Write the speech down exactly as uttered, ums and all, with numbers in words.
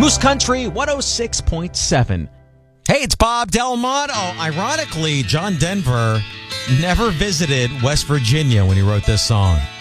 Moose Country one oh six point seven. Hey, it's Bob Del Monte. Ironically, John Denver never visited West Virginia when he wrote this song.